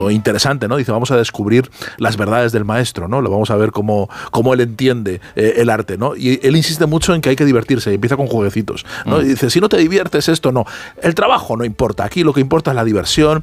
interesante, ¿no? Dice, vamos a descubrir las verdades del maestro, ¿no? Lo vamos a ver cómo él entiende el arte, ¿no? Y él insiste mucho en que hay que divertirse, y empieza con jueguecitos, ¿no? Y dice, si no te diviertes esto, no. El trabajo no importa, aquí lo que importa es la diversión,